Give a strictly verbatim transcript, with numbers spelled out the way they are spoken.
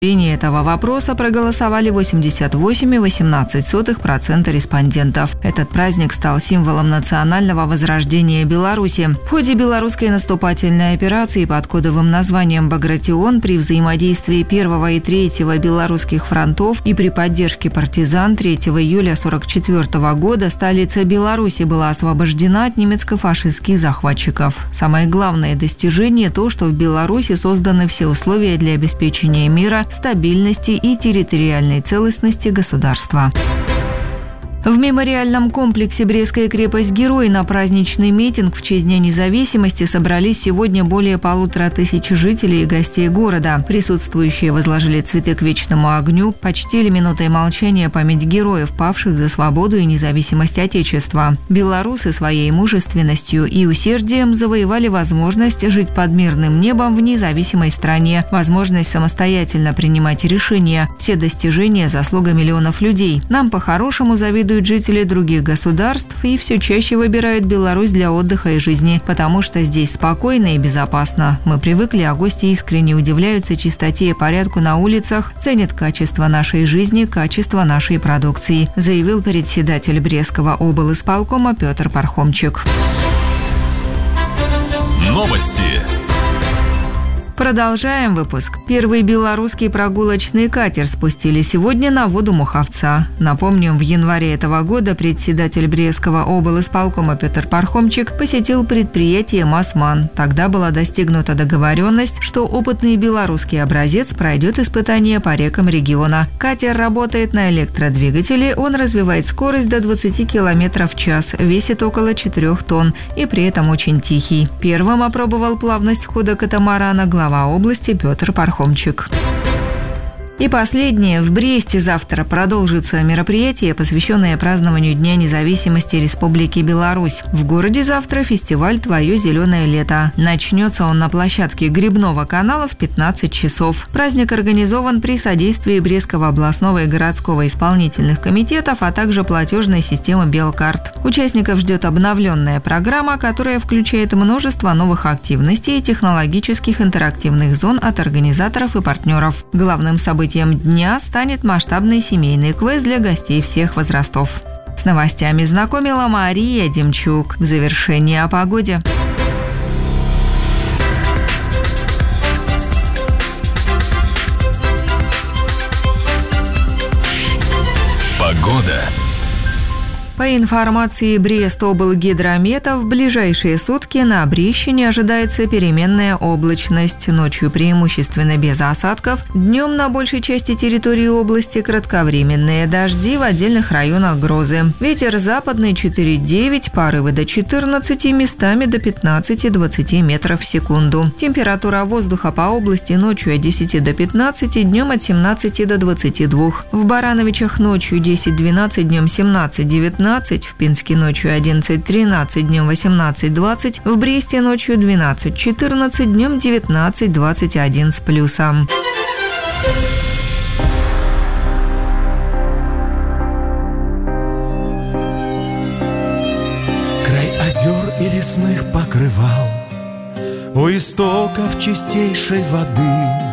этого вопроса проголосовали восемьдесят восемь целых восемнадцать сотых процента респондентов. Этот праздник стал символом национального возрождения Беларуси. В ходе белорусской наступательной операции под кодовым названием «Багратион» при взаимодействии первого и третьего белорусских фронтов и при поддержке партизан третьего июля сорок четвёртого года столица Беларуси была освобождена от немецко-фашистских захватчиков. Самое главное достижение – то, что в Беларуси созданы все условия для обеспечения мира, стабильности и территориальной целостности государства. В мемориальном комплексе «Брестская крепость-герой» на праздничный митинг в честь Дня независимости собрались сегодня более полутора тысяч жителей и гостей города. Присутствующие возложили цветы к вечному огню, почтили минутой молчания память героев, павших за свободу и независимость Отечества. Белорусы своей мужественностью и усердием завоевали возможность жить под мирным небом в независимой стране, возможность самостоятельно принимать решения. Все достижения – заслуга миллионов людей. Нам по-хорошему завидуют жители других государств и все чаще выбирают Беларусь для отдыха и жизни, потому что здесь спокойно и безопасно. Мы привыкли, а гости искренне удивляются чистоте и порядку на улицах, ценят качество нашей жизни, качество нашей продукции, заявил председатель Брестского облисполкома Петр Пархомчик. Новости. Продолжаем выпуск. Первый белорусский прогулочный катер спустили сегодня на воду Муховца. Напомним, в январе этого года председатель Брестского облисполкома Петр Пархомчик посетил предприятие «Масман». Тогда была достигнута договоренность, что опытный белорусский образец пройдет испытания по рекам региона. Катер работает на электродвигателе, он развивает скорость до двадцати километров в час, весит около четырёх тонн и при этом очень тихий. Первым опробовал плавность хода катамарана глава области Петр Пархомчик. И последнее. В Бресте завтра продолжится мероприятие, посвященное празднованию Дня независимости Республики Беларусь. В городе завтра фестиваль «Твое зеленое лето». Начнется он на площадке Грибного канала в пятнадцать часов. Праздник организован при содействии Брестского областного и городского исполнительных комитетов, а также платежной системы «Белкарт». Участников ждет обновленная программа, которая включает множество новых активностей и технологических интерактивных зон от организаторов и партнеров. Главным событием дня станет масштабный семейный квест для гостей всех возрастов. С новостями знакомила Мария Демчук. В завершении о погоде. Погода. По информации Брестоблгидромета, в ближайшие сутки на Брещине ожидается переменная облачность. Ночью преимущественно без осадков. Днем на большей части территории области кратковременные дожди, в отдельных районах грозы. Ветер западный четыре девять, порывы до четырнадцати, местами до пятнадцати-двадцати метров в секунду. Температура воздуха по области ночью от десяти до пятнадцати, днем от семнадцати до двадцати двух. В Барановичах ночью десять-двенадцать, днем семнадцать-девятнадцать. В Пинске ночью одиннадцать-тринадцать, днем восемнадцать-двадцать, в Бресте ночью двенадцать-четырнадцать, днем девятнадцать-двадцать один с плюсом. Край озер и лесных покрывал, у истоков чистейшей воды